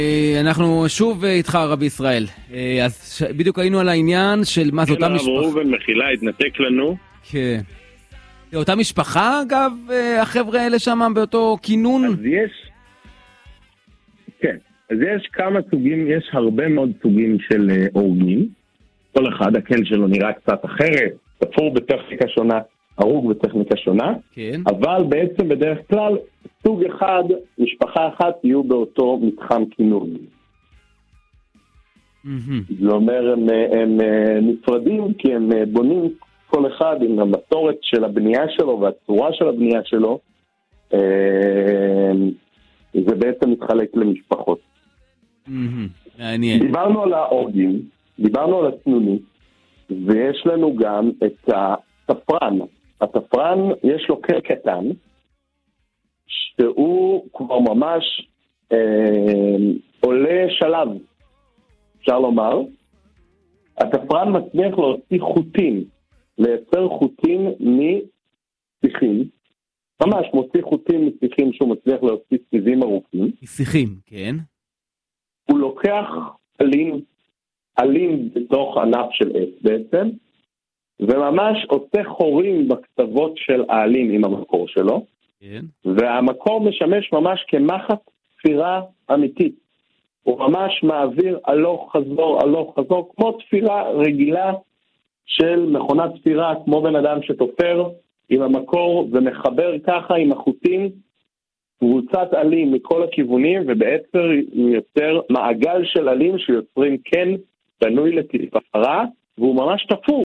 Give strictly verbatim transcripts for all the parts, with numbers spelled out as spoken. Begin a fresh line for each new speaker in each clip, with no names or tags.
אנחנו שוב איתך רבי ישראל, אז בדיוק היינו על העניין של מה זה אותה משפחה.
כן, ראובן מחילה, התנתק לנו.
כן. אותה משפחה אגב, החבר'ה האלה שם באותו כינון?
אז יש, כן, אז יש כמה סוגים, יש הרבה מאוד סוגים של הורגים. כל אחד, הקן שלו נראה קצת אחרת, תפור בטכניקה שונה, הרוג בטכניקה שונה,
כן.
אבל בעצם בדרך כלל סוג אחד, משפחה אחת יהיו באותו מתחם כינון.
Mm-hmm.
זה אומר, הם, הם נפרדים כי הם בונים כל אחד עם המסורת של הבנייה שלו והצורה של הבנייה שלו, זה בעצם מתחלק למשפחות.
Mm-hmm. מעניין.
דיברנו על האורגים, דיברנו על הצנוני, ויש לנו גם את התפרן. התפרן יש לו קר קטן, שהוא כבר ממש אה, עולה שלב, אפשר לומר. התפרן מצליח להוציא חוטים, לייצר חוטים משיחים, ממש מוציא חוטים משיחים שהוא מצליח להוציא סיבים ארוכים.
שיחים, כן.
הוא לוקח עלים, עלים בתוך ענף של עץ בעצם, וממש עושה חורים בקצוות של העלים עם המקור שלו,
כן.
והמקור משמש ממש כמחט תפירה אמיתית. הוא ממש מעביר הלוך חזור, הלוך חזור, כמו תפירה רגילה של מכונת תפירה, כמו בן אדם שתופר עם המקור ומחבר ככה עם החוטים, קבוצת עלים מכל הכיוונים, ובעצם יוצר מעגל של עלים שיוצרים כן בנוי לתפארה, והוא ממש תפור.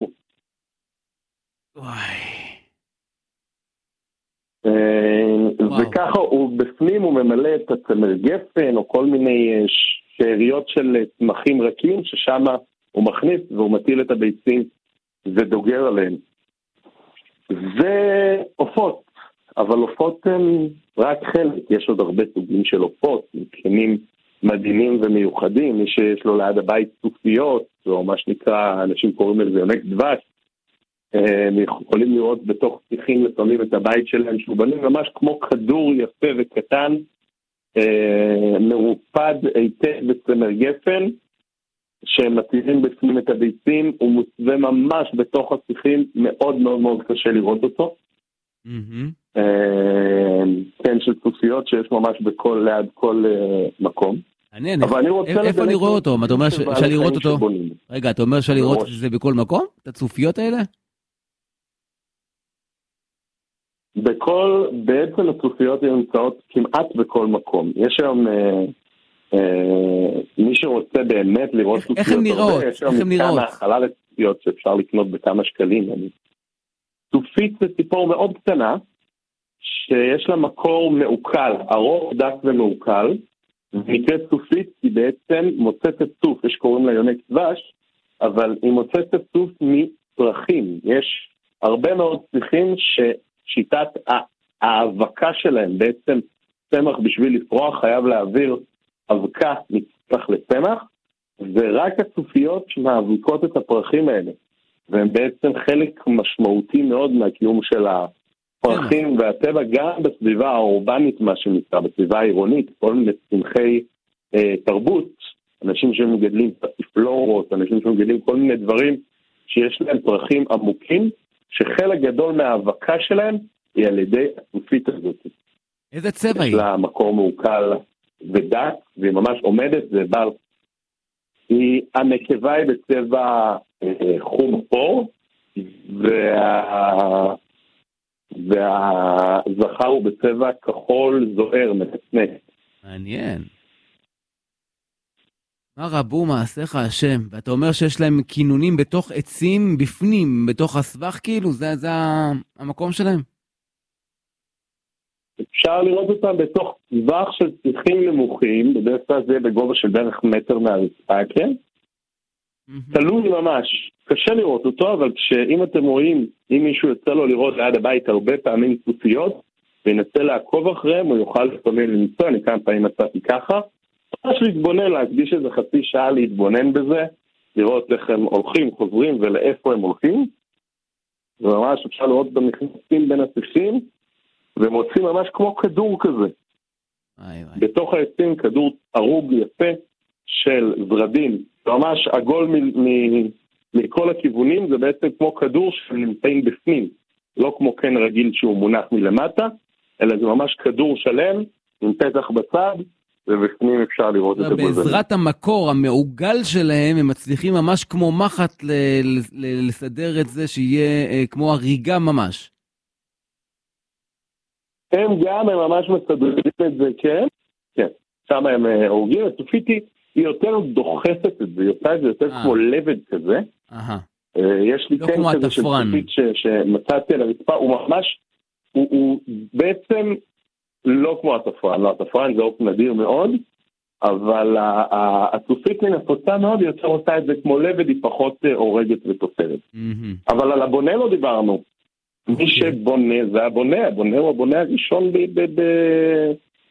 וואי.
וככה הוא בפנים הוא ממלא את הצמר גפן או כל מיני שאריות של צמחים רכים ששם הוא מכניס והוא מטיל את הביצים ודוגר עליהם. זה עופות, אבל עופות הם רק חלק, יש עוד הרבה סוגים של עופות, קנים מדהימים ומיוחדים, מי שיש לו ליד הבית סופיות, או מה שנקרא, אנשים קוראים לזה יונק דבש, הם יכולים לראות בתוך שיחים לפעמים את הבית שלהם, שהוא בנים ממש כמו כדור יפה וקטן, מרופד היטב בצמר גפן, שהם מטילים בפנים את הביצים, הוא מוסווה ממש בתוך השיחים, מאוד מאוד מאוד קשה לראות אותו.
Mm-hmm.
כן, של סופיות שיש ממש בכל, ליד כל מקום.
מעניין, איפה אני רואה אותו? אתה אומר שאפשר לראות אותו? רגע, אתה אומר שאפשר לראות את זה בכל מקום? את הצופיות האלה?
בכל, בעצם הצופיות הן נמצאות כמעט בכל מקום. יש היום, אה, אה, מי שרוצה באמת לראות
איך, צופיות, איך הם נראות?
יש היום מכאן האכלה לצופיות שאפשר לקנות בכמה שקלים. צופית זה ציפור מאוד קטנה, שיש לה מקור מעוקל, ארוך, דק ומעוקל, ונקראת צופית, היא בעצם מוצצת צוף, יש קוראים לה יונק דבש, אבל היא מוצצת צוף מפרחים. יש הרבה מאוד שיחים ששיטת האבקה שלהם, בעצם צמח בשביל לפרוח חייב להעביר אבקה מצמח לצמח, ורק הצופיות שמאביקות את הפרחים האלה, והם בעצם חלק משמעותי מאוד מהקיום של הפרחים והטבע, גם בסביבה האורבנית, מה שנקרא, בסביבה העירונית, כל מיני צמחי אה, תרבות, אנשים שמגדלים פלורות, אנשים שמגדלים כל מיני דברים שיש להם פרחים עמוקים, שחלק גדול מהאבקה שלהם היא על ידי הצופית הזאת.
איזה צבע היא?
יש לה מקור מעוקל ודק, והיא ממש עומדת, זה בעל. היא, הנקבה היא בצבע אה, חום אפור, וה... והזכר הוא בצבע כחול זוהר, מצנץ.
מעניין. מה רבו מעשיך השם? ואתה אומר שיש להם כינונים בתוך עצים בפנים, בתוך הסבך כאילו? זה, זה המקום שלהם?
אפשר לראות אותם בתוך סבך של שיחים נמוכים, בדרך כלל זה בגובה של בערך מטר מהרצפה, כן? Mm-hmm. תלוי ממש. קשה לראות אותו, אבל כשאם אתם רואים, אם מישהו יוצא לו לראות ליד הבית הרבה פעמים צופיות, וינסה לעקוב אחריהם, הוא יוכל לפעמים למצוא, אני כמה פעמים מצאתי ככה, ממש להתבונן, להקדיש איזה חצי שעה להתבונן בזה, לראות איך הם הולכים, חוזרים ולאיפה הם הולכים, וממש אפשר לראות במכנסים בין השיחים, והם מוצאים ממש כמו כדור כזה.
איי, איי.
בתוך העצים כדור ערוב יפה של זרדים, ממש עגול מ- מ- מכל הכיוונים, זה בעצם כמו כדור שנמצאים בפנים, לא כמו כן רגיל שהוא מונח מלמטה, אלא זה ממש כדור שלם, עם פתח בצד, ובפנים אפשר לראות את הגולגלים.
בעזרת המקור המעוגל שלהם, הם מצליחים ממש כמו מחט ל- ל- לסדר את זה, שיהיה אה, כמו הריגה ממש.
הם גם, הם ממש מסדרים את זה, כן? כן. שם הם אה, הורגים, הצופית היא יותר דוחסת את זה, יותר, זה יותר
אה.
כמו לבד כזה.
אהה.
אה, יש לי
לא
כן
כמו
כזה של
התפרן.
צופית ש- שמצאתי על הרצפה, הוא ממש, הוא, הוא בעצם לא כמו התפרן, לא, התפרן זה עוף נדיר מאוד, אבל ה- ה- הצופית היא נפוצה מאוד, היא יותר עושה את זה כמו לבד, היא פחות אה, הורגת ותופרת.
מהמם.
אבל על הבונה לא דיברנו. מי שבונה זה הבונה, הבונה הוא הבונה הראשון ב- ב- ב-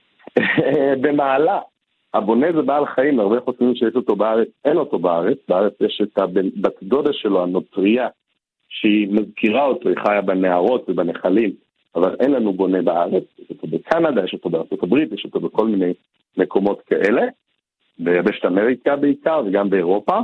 במעלה. הבונה זה בעל חיים, הרבה חושבים שיש אותו בארץ, אין אותו בארץ, בארץ יש את הבת דודה שלו, הנוצריה, שהיא מזכירה אותו, היא חיה בנהרות ובנחלים, אבל אין לנו בונה בארץ, יש אותו בקנדה, יש אותו בארצות הברית, יש אותו בכל מיני מקומות כאלה, ביבשת אמריקה בעיקר וגם באירופה.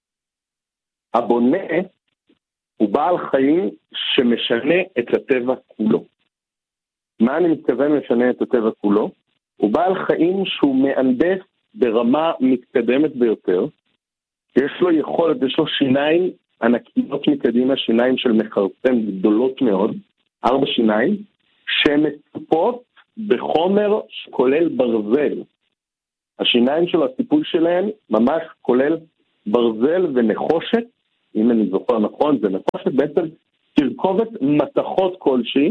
הבונה הוא בעל חיים שמשנה את הטבע כולו. מה אני מתכוון משנה את הטבע כולו? הוא בעל חיים שהוא מהנדס ברמה מתקדמת ביותר, יש לו יכולת, יש לו שיניים ענקיות מקדימה, שיניים של מחרצם גדולות מאוד, ארבע שיניים, שהן מצופות בחומר שכולל ברזל. השיניים של הטיפול שלהם ממש כולל ברזל ונחושת, אם אני זוכר נכון, זה נחושת בעצם תרכובת מתכות כלשהי,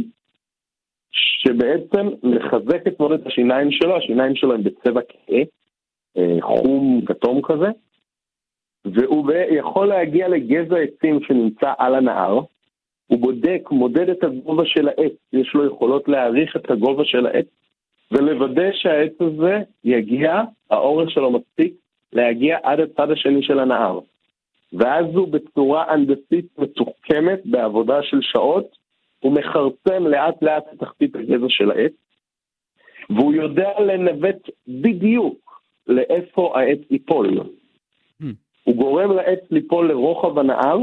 שבעצם מחזקת מאוד את השיניים שלו, השיניים שלו הם בצבע כהה, חום כתום כזה, והוא יכול להגיע לגזע עצים שנמצא על הנהר, הוא בודק, מודד את הגובה של העץ, יש לו יכולות להעריך את הגובה של העץ, ולוודא שהעץ הזה יגיע, האורך שלו מספיק, להגיע עד הצד השני של הנהר. ואז הוא בצורה הנדסית מתוחכמת בעבודה של שעות, הוא מחרצם לאט לאט את תחתית הגזע של העץ, והוא יודע לנווט בדיוק לאיפה העץ ייפול. Hmm. הוא גורם לעץ ליפול לרוחב הנהר,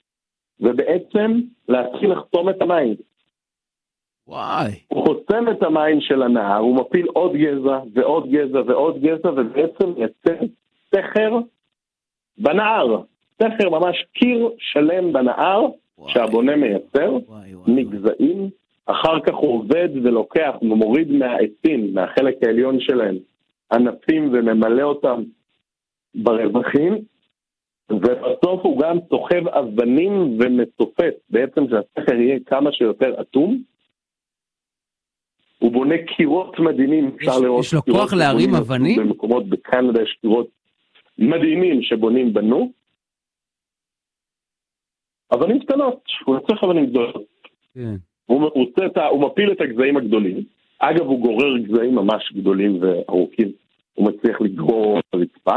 ובעצם להתחיל לחתום את המים.
וואי.
הוא חוסם את המים של הנהר, הוא מפיל עוד גזע ועוד גזע ועוד גזע, ובעצם יצא סכר בנהר. סכר ממש קיר שלם בנהר, וואי. שהבונה מייצר, וואי, וואי, מגזעים, וואי. אחר כך הוא עובד ולוקח, הוא מוריד מהעצים, מהחלק העליון שלהם, ענפים וממלא אותם ברווחים, ובסוף הוא גם סוחב אבנים ומצופף, בעצם שהסכר יהיה כמה שיותר אטום. הוא בונה קירות מדהימים,
יש, יש לו כוח להרים אבנים?
במקומות בקנדה יש קירות מדהימים שבונים בנו. אבנים קטנות, הוא צריך אבנים גדולות. כן. הוא, הוא, הוא מפיל את הגזעים הגדולים, אגב הוא גורר גזעים ממש גדולים וארוכים, הוא מצליח לגרור רצפה,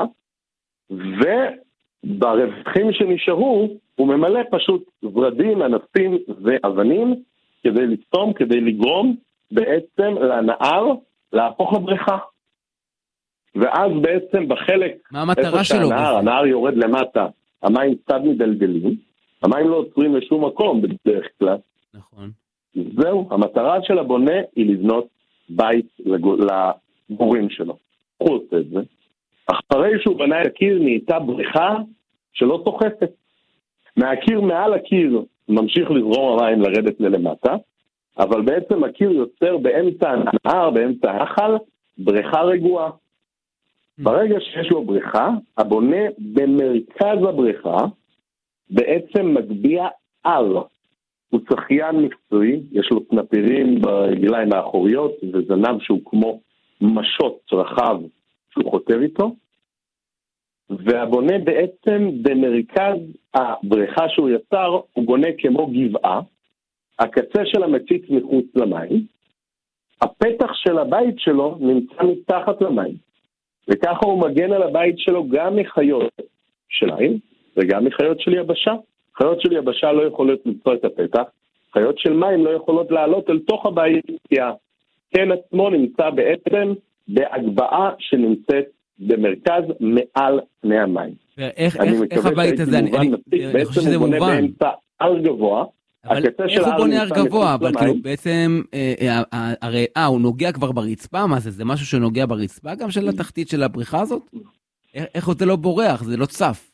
וברווחים שנשארו, הוא ממלא פשוט זרדים, ענפים ואבנים, כדי לסתום, כדי לגרום בעצם לנהר להפוך לבריכה. ואז בעצם בחלק,
מה המטרה שלו?
שהנהר, הנהר יורד למטה, המים קצת מדלדלים, המים לא עוצרים לשום מקום בדרך כלל.
נכון.
זהו, המטרה של הבונה היא לבנות בית לגורים שלו. הוא עושה את זה. אחרי שהוא בנה את הקיר נהייתה בריכה שלא תוחפת. מהקיר מעל הקיר ממשיך לזרום המים לרדת ללמטה, אבל בעצם הקיר יוצר באמצע הנהר, באמצע הנחל, בריכה רגועה. ברגע שיש לו בריכה, הבונה במרכז הבריכה בעצם מגביע על. הוא צחיין מקצועי, יש לו סנפירים ברגליים האחוריות, וזנב שהוא כמו משות רחב שהוא חותר איתו, והבונה בעצם במרכז הבריכה שהוא יצר, הוא בונה כמו גבעה, הקצה של המציץ מחוץ למים, הפתח של הבית שלו נמצא מתחת למים, וככה הוא מגן על הבית שלו גם מחיות שלהם, וגם מחיות של יבשה. חיות של יבשה לא יכולות למצוא את הפתח, חיות של מים לא יכולות לעלות אל תוך הבית, כי הקן עצמו נמצא בעצם בהגבהה שנמצאת במרכז מעל פני המים.
איך, איך, איך הבית הזה, אני, אני, אני חושב שזה מובן.
בעצם הוא בונה באמצע הר גבוה,
אבל איך הוא בונה הר גבוה? אבל כאילו בעצם, אה, אה, הרי, אה, הוא נוגע כבר ברצפה? מה זה? זה משהו שנוגע ברצפה גם של התחתית של הבריכה הזאת? איך, איך זה לא בורח? זה לא צף?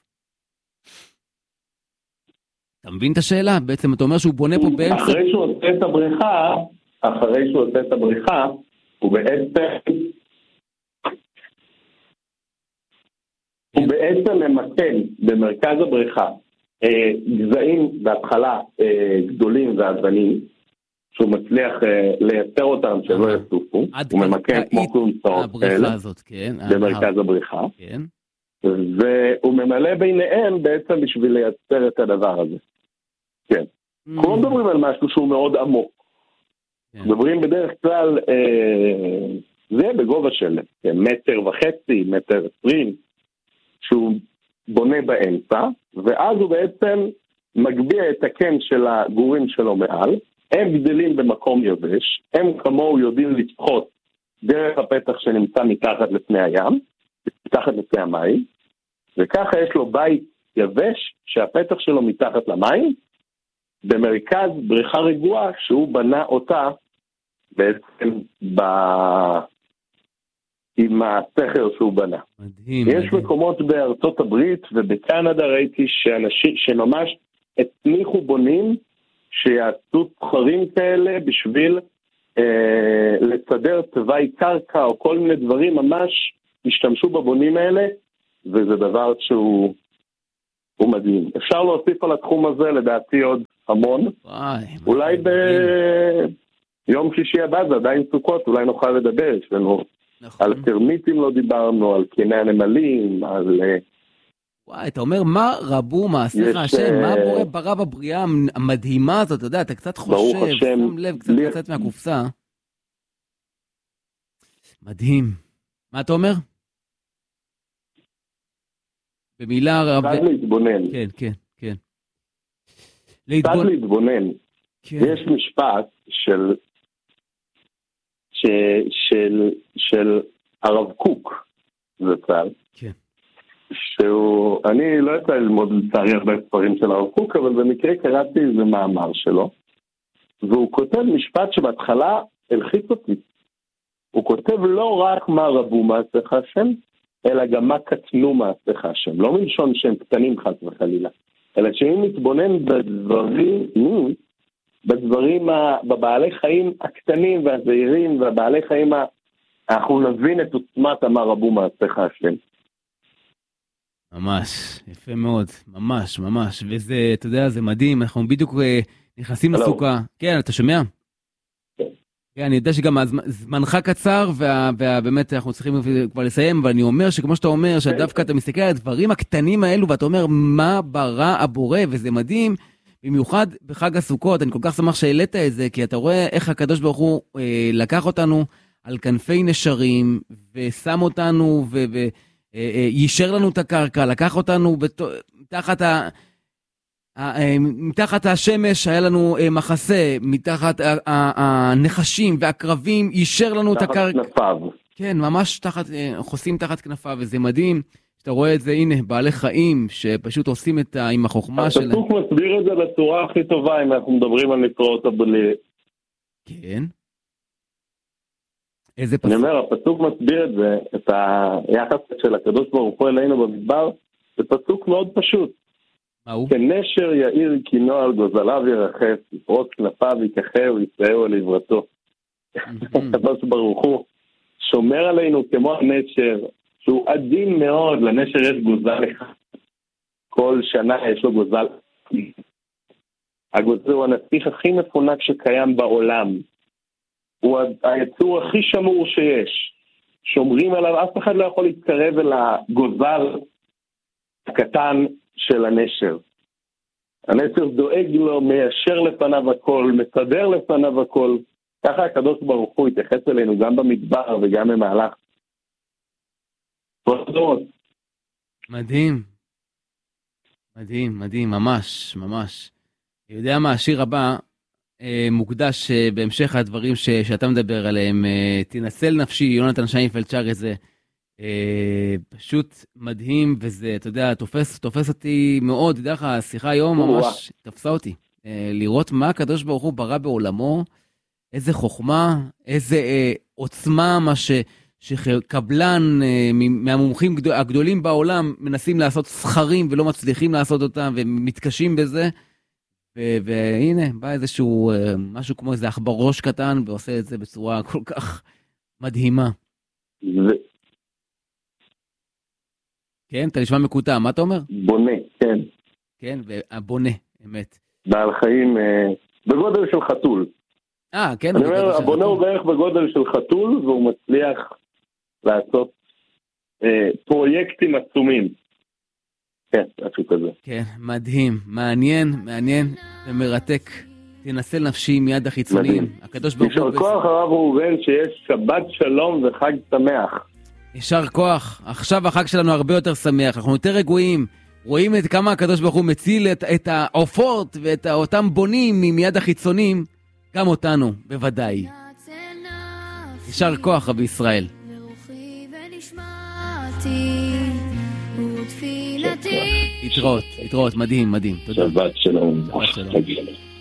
אתה מבין את השאלה? בעצם אתה אומר שהוא בונה פה באמצע...
אחרי שהוא עושה את הבריכה, אחרי שהוא עושה את הבריכה, הוא בעצם... הוא בעצם ממקם במרכז הבריכה גזעים בהתחלה גדולים ואבנים, שהוא מצליח לייצר אותם שלא יסופו, הוא ממקם כמו קומסאות כאלה במרכז הבריכה, והוא ממלא ביניהם בעצם בשביל לייצר את הדבר הזה. כן. אנחנו מדברים על משהו שהוא מאוד עמוק. מדברים בדרך כלל, זה בגובה של מטר וחצי, מטר עשרים, שהוא בונה באמצע, ואז הוא בעצם מגביה את הקן של הגורים שלו מעל, הם גדלים במקום יבש, הם כמוהו יודעים לשחות דרך הפתח שנמצא מתחת לפני הים, מתחת לפני המים, וככה יש לו בית יבש שהפתח שלו מתחת למים, במרכז בריכה רגועה שהוא בנה אותה בעצם ב... עם הסכר שהוא בנה.
מדהים.
יש
מדהים.
מקומות בארצות הברית ובקנדה ראיתי שאנשים שממש הצמיחו בונים שיעשו סחרים כאלה בשביל אה, לסדר צווי קרקע או כל מיני דברים, ממש השתמשו בבונים האלה, וזה דבר שהוא הוא מדהים. אפשר להוסיף על התחום הזה לדעתי עוד המון.
וואי,
אולי ביום שישי הבא זה עדיין סוכות, אולי נוכל לדבר, יש לנו
נכון.
על טרמיטים לא דיברנו, על קני הנמלים, על...
וואי, אתה אומר, מה רבו מעשיך השם? מה בורא ברא בבריאה המדהימה הזאת? אתה יודע, אתה קצת חושב, שם לב, קצת קצת מהקופסה. מדהים. מה אתה אומר? במילה רבה...
קצת להתבונן.
כן, כן, כן.
קצת להתבונן.
כן.
יש משפט של... ש... של... של הרב קוק, זה צהל.
כן.
שהוא... אני לא יצא ללמוד לצערי הרבה ספרים של הרב קוק, אבל במקרה קראתי איזה מאמר שלו, והוא כותב משפט שבהתחלה הלחיץ אותי. הוא כותב לא רק מה רבו מעשיך השם, אלא גם מה קטנו מעשיך השם. לא מלשון שהם קטנים חס וחלילה, אלא שאם נתבונן בדברים, בדברים, בבעלי חיים הקטנים והזעירים, והבעלי חיים, אנחנו נבין את עוצמת מה רבו מעשיך השם.
ממש, יפה מאוד, ממש, ממש. וזה, אתה יודע, זה מדהים, אנחנו בדיוק נכנסים לסוכה. כן, אתה שומע? כן, אני יודע שגם זמנך קצר, ובאמת אנחנו צריכים כבר לסיים, אבל אני אומר שכמו שאתה אומר, שדווקא אתה מסתכל על הדברים הקטנים האלו, ואתה אומר, מה ברא הבורא, וזה מדהים, במיוחד בחג הסוכות, אני כל כך שמח שהעלית את זה, כי אתה רואה איך הקדוש ברוך הוא אה, לקח אותנו על כנפי נשרים, ושם אותנו, ויישר לנו את הקרקע, לקח אותנו מתחת ה... מתחת השמש היה לנו מחסה, מתחת הנחשים והקרבים, יישר לנו את הקרקע. תחת
כנפיו.
כן, ממש תחת, חוסים תחת כנפיו, וזה מדהים. שאתה רואה את זה, הנה, בעלי חיים, שפשוט עושים את ה... עם החוכמה שלהם.
הפסוק מסביר את זה בצורה הכי טובה, אם אנחנו מדברים על נקראות הבלי.
כן. איזה פסוק?
אני אומר, הפסוק מסביר את זה, את היחס של הקדוש ברוך הוא אלינו במדבר, זה פסוק מאוד פשוט.
מה הוא?
כנשר יאיר קינו על גוזליו ירחף, יפרוץ כנפיו ייקחהו ויצאהו על עברתו. הקדוש ברוך הוא שומר עלינו כמו הנשר, שהוא עדין מאוד, לנשר יש גוזל אחד. כל שנה יש לו גוזל. הגוזל הוא הנסיך הכי מפונק שקיים בעולם. הוא היצור הכי שמור שיש. שומרים עליו, אף אחד לא יכול להתקרב אל הגוזל הקטן של הנשר. הנשר דואג לו, מיישר לפניו הכל, מסדר לפניו הכל. ככה הקדוש ברוך הוא התייחס אלינו גם במדבר וגם במהלך.
מדהים. מדהים, מדהים, ממש, ממש. אתה יודע מה, השיר הבא, מוקדש בהמשך הדברים ש, שאתה מדבר עליהם, תנסל נפשי, יונתן שיינפלד שר את זה, פשוט מדהים, וזה, אתה יודע, תופס, תופס אותי מאוד, אתה יודע לך, השיחה היום ממש תפסה אותי, לראות מה הקדוש ברוך הוא ברא בעולמו, איזה חוכמה, איזה עוצמה, מה ש... שקבלן מהמומחים הגדולים בעולם מנסים לעשות סחרים ולא מצליחים לעשות אותם ומתקשים בזה, והנה בא איזשהו משהו כמו איזה עכבר ראש קטן ועושה את זה בצורה כל כך מדהימה. כן, אתה נשמע מקוטע, מה אתה אומר?
בונה, כן.
כן, והבונה, אמת.
בעל חיים בגודל של חתול.
אה, כן.
אני אומר, הבונה הוא בערך בגודל של חתול, והוא מצליח לעשות אה, פרויקטים עצומים. כן, משהו כזה.
כן, מדהים, מעניין, מעניין ומרתק. תנסה נפשי מיד החיצוניים. הקדוש ברוך הוא...
יישר כוח הרב ראובן שיש שבת שלום וחג שמח.
יישר כוח. עכשיו החג שלנו הרבה יותר שמח. אנחנו יותר רגועים. רואים את כמה הקדוש ברוך הוא מציל את, את העופות ואת אותם בונים מיד החיצוניים. גם אותנו, בוודאי. יישר כוח, רבי ישראל. התראות, התראות, מדהים, מדהים. תודה.
שבת שלום.
שבת שלום.